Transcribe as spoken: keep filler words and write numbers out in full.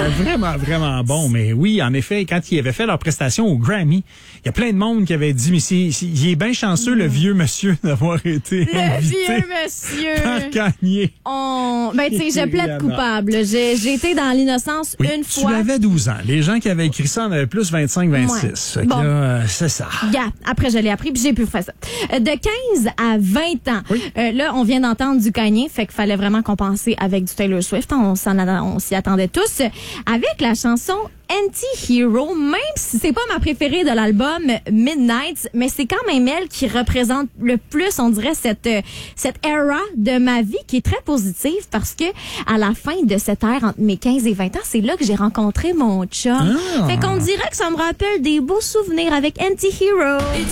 vraiment, vraiment bon. Mais oui, en effet, quand ils avaient fait leur prestation au Grammy, il y a plein de monde qui avait dit, mais c'est, c'est, il est bien chanceux, mm. le vieux monsieur, d'avoir été le invité vieux monsieur par Kanye. On... Ben, tu sais, j'ai plaide coupable. J'ai, j'ai été dans l'innocence oui, une tu fois. Tu avais douze ans. Les gens qui avaient écrit ça en avaient plus vingt-cinq vingt-six. Ouais. Bon. Là, euh, c'est ça. Yeah. Après, je l'ai appris, puis j'ai pu faire ça. De quinze à vingt ans. Oui. Euh, là, on vient d'entendre du Kanye, fait qu'il fallait vraiment compenser avec du Taylor Swift. On, s'en a, on s'y attendait tous. Avec la chanson Anti-Hero, même si c'est pas ma préférée de l'album Midnight, mais c'est quand même elle qui représente le plus, on dirait, cette cette era de ma vie qui est très positive parce que à la fin de cette ère, entre mes quinze et vingt ans, c'est là que j'ai rencontré mon chum. Ah. Fait qu'on dirait que ça me rappelle des beaux souvenirs avec Anti-Hero.